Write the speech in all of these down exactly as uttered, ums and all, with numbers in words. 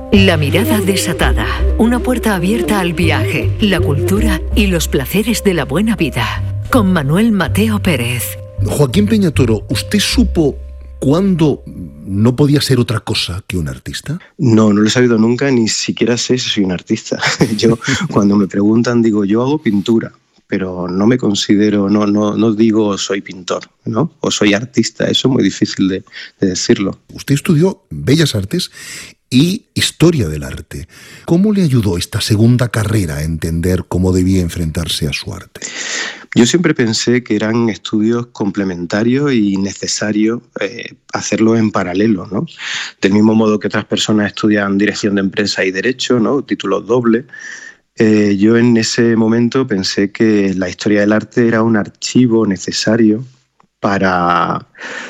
La mirada desatada, una puerta abierta al viaje, la cultura y los placeres de la buena vida. Con Manuel Mateo Pérez. Joaquín Peñatoro, ¿usted supo cuándo no podía ser otra cosa que un artista? No, no lo he sabido nunca, ni siquiera sé si soy un artista. Yo, cuando me preguntan, digo, yo hago pintura, pero no me considero, no, no, no digo soy pintor, ¿no? O soy artista, eso es muy difícil de, de decirlo. Usted estudió Bellas Artes y Historia del Arte. ¿Cómo le ayudó esta segunda carrera a entender cómo debía enfrentarse a su arte? Yo siempre pensé que eran estudios complementarios y necesarios eh, hacerlo en paralelo, ¿no? Del mismo modo que otras personas estudian Dirección de Empresa y Derecho, ¿no? Títulos dobles. Eh, yo en ese momento pensé que la historia del arte era un archivo necesario para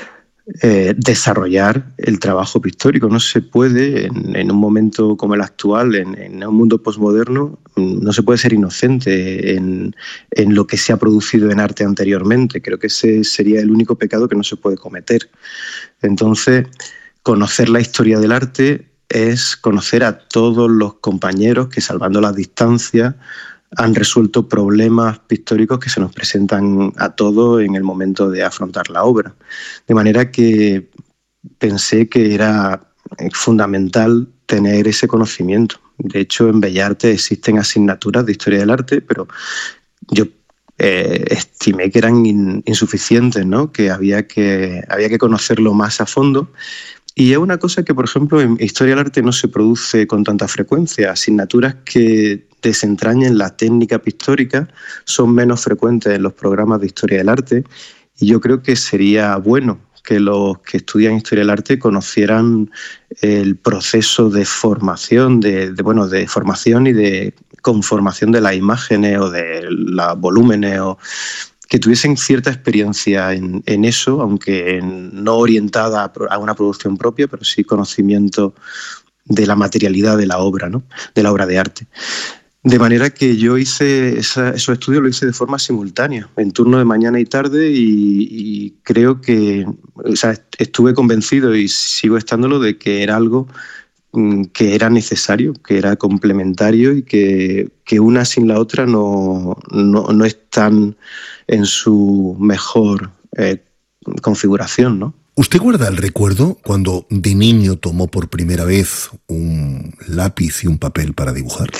eh, desarrollar el trabajo pictórico. No se puede, en, en un momento como el actual, en, en un mundo posmoderno, no se puede ser inocente en, en lo que se ha producido en arte anteriormente. Creo que ese sería el único pecado que no se puede cometer. Entonces, conocer la historia del arte es conocer a todos los compañeros que, salvando las distancias, han resuelto problemas pictóricos que se nos presentan a todos en el momento de afrontar la obra. De manera que pensé que era fundamental tener ese conocimiento. De hecho, en Bellas Artes existen asignaturas de historia del arte, pero yo eh, estimé que eran in, insuficientes, ¿no? Que había que había que conocerlo más a fondo. Y es una cosa que, por ejemplo, en Historia del Arte no se produce con tanta frecuencia. Asignaturas que desentrañen la técnica pictórica son menos frecuentes en los programas de Historia del Arte, y yo creo que sería bueno que los que estudian Historia del Arte conocieran el proceso de formación, de, de, bueno, de formación y de conformación de las imágenes o de los volúmenes, o que tuviesen cierta experiencia en, en eso, aunque no orientada a, a una producción propia, pero sí conocimiento de la materialidad de la obra, ¿no? De la obra de arte. De manera que yo hice esa, esos estudios, lo hice de forma simultánea, en turno de mañana y tarde, y, y creo que, o sea, estuve convencido y sigo estándolo de que era algo que era necesario, que era complementario, y que, que una sin la otra no, no, no están en su mejor eh, configuración, ¿no? ¿Usted guarda el recuerdo cuando de niño tomó por primera vez un lápiz y un papel para dibujar?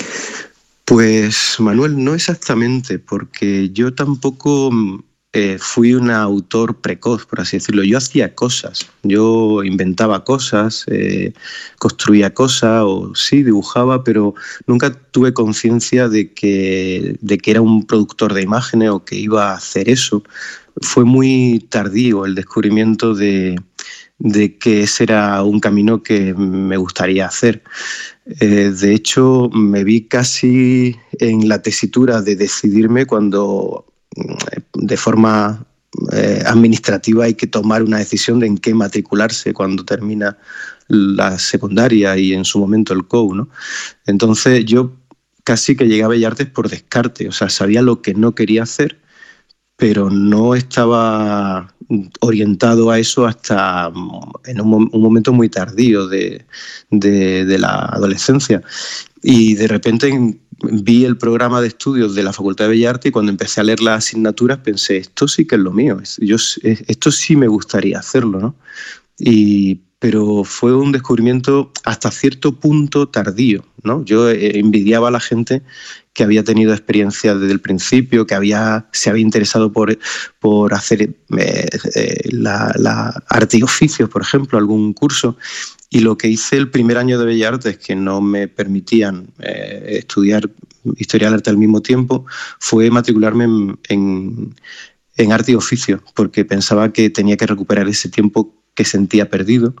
Pues, Manuel, no exactamente, porque yo tampoco eh, fui un autor precoz, por así decirlo. Yo hacía cosas, yo inventaba cosas, eh, construía cosas, o sí, dibujaba, pero nunca tuve conciencia de que, de que era un productor de imágenes o que iba a hacer eso. Fue muy tardío el descubrimiento de, de que ese era un camino que me gustaría hacer. Eh, de hecho, me vi casi en la tesitura de decidirme cuando, de forma eh, administrativa, hay que tomar una decisión de en qué matricularse cuando termina la secundaria y en su momento el C O U, ¿no? Entonces yo casi que llegué a Bellas Artes por descarte, o sea, sabía lo que no quería hacer, pero no estaba orientado a eso hasta en un, un momento muy tardío de, de, de la adolescencia. Y de repente vi el programa de estudios de la Facultad de Bellas Artes, y cuando empecé a leer las asignaturas pensé, esto sí que es lo mío, yo, esto sí me gustaría hacerlo, ¿no? Y, pero fue un descubrimiento hasta cierto punto tardío, ¿no? Yo envidiaba a la gente que había tenido experiencia desde el principio, que había, se había interesado por, por hacer eh, eh, la, la arte y oficios, por ejemplo, algún curso. Y lo que hice el primer año de Bellas Artes, que no me permitían eh, estudiar Historia del Arte al mismo tiempo, fue matricularme en, en, en arte y oficios, porque pensaba que tenía que recuperar ese tiempo que sentía perdido.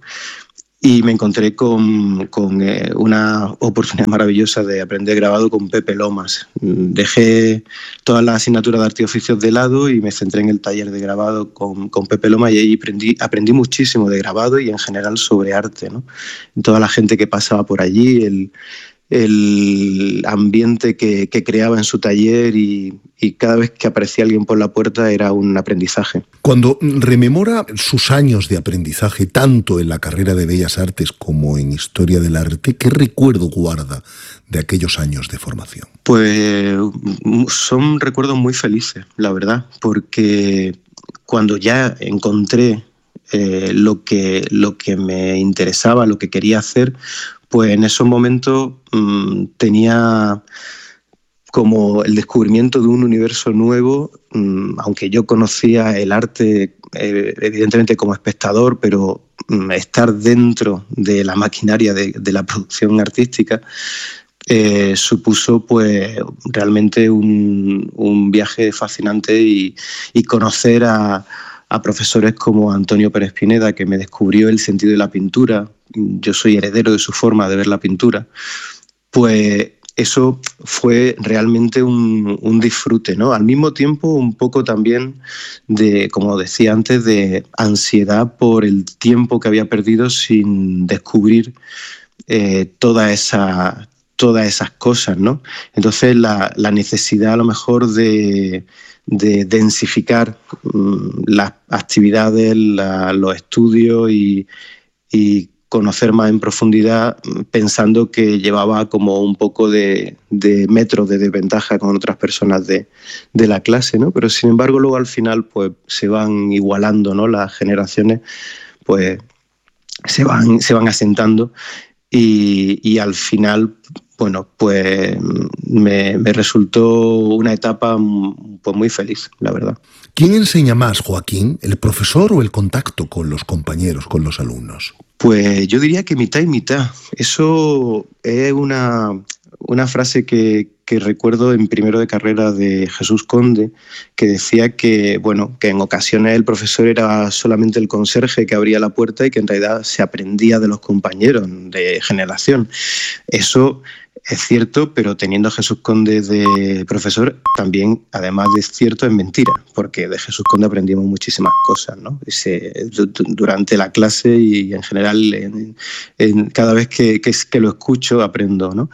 Y me encontré con, con eh, una oportunidad maravillosa de aprender grabado con Pepe Lomas. Dejé todas las asignaturas de arte y oficios de lado y me centré en el taller de grabado con, con Pepe Lomas, y ahí aprendí, aprendí muchísimo de grabado y en general sobre arte, ¿no? Toda la gente que pasaba por allí, el, el ambiente que, que creaba en su taller y, y cada vez que aparecía alguien por la puerta era un aprendizaje. Cuando rememora sus años de aprendizaje, tanto en la carrera de Bellas Artes como en Historia del Arte, ¿qué recuerdo guarda de aquellos años de formación? Pues son recuerdos muy felices, la verdad, porque cuando ya encontré eh, lo que, lo que me interesaba, lo que quería hacer, pues en esos momentos mmm, tenía como el descubrimiento de un universo nuevo, mmm, aunque yo conocía el arte eh, evidentemente como espectador, pero mmm, estar dentro de la maquinaria de, de la producción artística eh, supuso pues realmente un, un viaje fascinante y, y conocer a, a profesores como Antonio Pérez Pineda, que me descubrió el sentido de la pintura. Yo soy heredero de su forma de ver la pintura, pues eso fue realmente un, un disfrute, ¿no? Al mismo tiempo, un poco también de, como decía antes, de ansiedad por el tiempo que había perdido sin descubrir eh, toda esa, todas esas cosas, ¿no? Entonces, la, la necesidad a lo mejor de, de densificar um, las actividades, la, los estudios y, y conocer más en profundidad, pensando que llevaba como un poco de, de metros de desventaja con otras personas de, de la clase, ¿no? Pero sin embargo luego al final pues se van igualando, ¿no? Las generaciones pues se van, se van asentando y, y al final, bueno, pues me, me resultó una etapa pues muy feliz, la verdad. ¿Quién enseña más, Joaquín, el profesor o el contacto con los compañeros, con los alumnos? Pues yo diría que mitad y mitad. Eso es una, una frase que, que recuerdo en primero de carrera de Jesús Conde, que decía que, bueno, que en ocasiones el profesor era solamente el conserje que abría la puerta y que en realidad se aprendía de los compañeros de generación. Eso es cierto, pero teniendo a Jesús Conde de profesor, también, además de cierto, es mentira, porque de Jesús Conde aprendimos muchísimas cosas, ¿no? Ese, durante la clase y en general, en, en cada vez que, que, que lo escucho, aprendo, ¿no?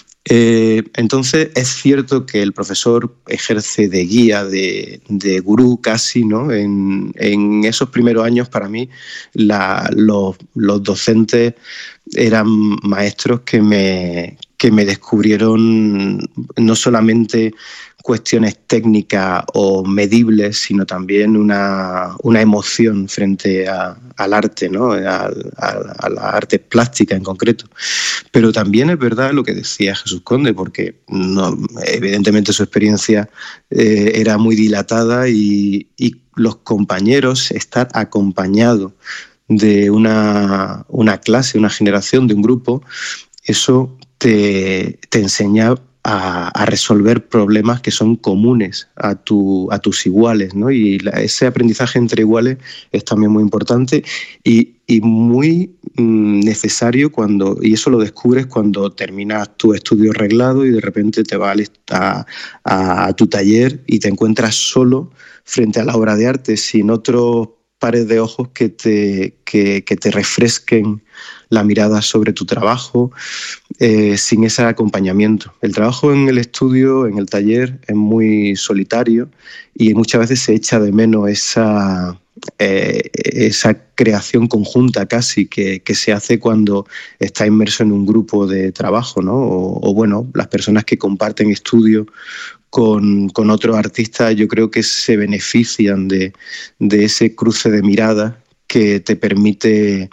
Eh, entonces es cierto que el profesor ejerce de guía, de, de gurú casi, ¿no? En, en esos primeros años para mí la, los, los docentes eran maestros que me, que me descubrieron no solamente cuestiones técnicas o medibles, sino también una, una emoción frente a, al arte, ¿no? a, a, a las artes plásticas en concreto. Pero también es verdad lo que decía Jesús Conde, porque no, evidentemente su experiencia eh, era muy dilatada y, y los compañeros, estar acompañados de una, una clase, una generación, de un grupo, eso te, te enseña A, a resolver problemas que son comunes a, tu, a tus iguales, ¿no? Y la, ese aprendizaje entre iguales es también muy importante y, y muy mm, necesario cuando, y eso lo descubres cuando terminas tu estudio reglado y de repente te vas a, a, a tu taller y te encuentras solo frente a la obra de arte, sin otros pares de ojos que te, que, que te refresquen la mirada sobre tu trabajo, eh, sin ese acompañamiento. El trabajo en el estudio, en el taller, es muy solitario y muchas veces se echa de menos esa, eh, esa creación conjunta casi que, que se hace cuando está inmerso en un grupo de trabajo, ¿no? O, o bueno, las personas que comparten estudio con, con otros artistas, yo creo que se benefician de, de ese cruce de miradas que te permite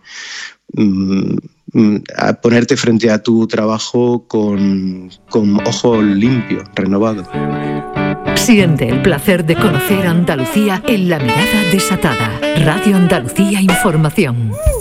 a ponerte frente a tu trabajo con, con ojos limpios, renovados. Siente el placer de conocer Andalucía en La Mirada Desatada. Radio Andalucía Información.